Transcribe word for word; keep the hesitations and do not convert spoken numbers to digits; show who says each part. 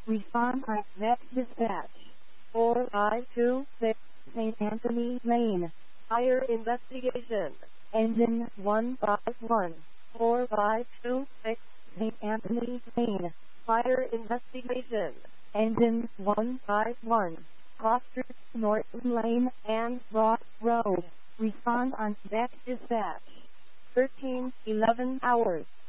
Speaker 1: Respond on Vet Dispatch. four five two six Saint Anthony Lane. Fire investigation. Engine one five one. four five two six Saint Anthony Lane. Fire investigation. Engine one five one. Foster, Norton Lane, and Ross Road. Respond on Vet Dispatch. thirteen eleven hours.